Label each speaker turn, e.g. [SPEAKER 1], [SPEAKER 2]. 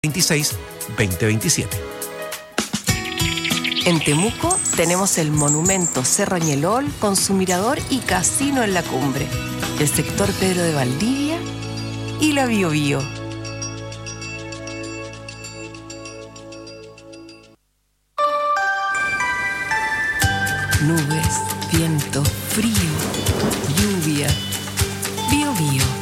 [SPEAKER 1] 2026-2027.
[SPEAKER 2] En Temuco tenemos el monumento Cerro Ñelol con su mirador y casino en la cumbre, el sector Pedro de Valdivia y la Biobío. Nubes, viento, frío, lluvia. Biobío.